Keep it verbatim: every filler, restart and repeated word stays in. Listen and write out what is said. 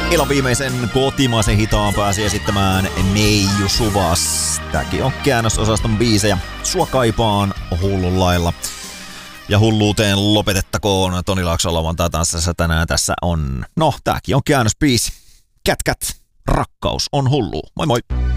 Ilon viimeisen kotimaisen hitaan pääsi esittämään Meiju Suvas. Tääkin on käännösosaston biisejä. Sua kaipaan hullun lailla. Ja hulluuteen lopetettakoon. Toni Laakso lauantai tanssissa tänään tässä on. No, tääkin on käännösbiisi. Kät kät, rakkaus on hullu. Moi moi!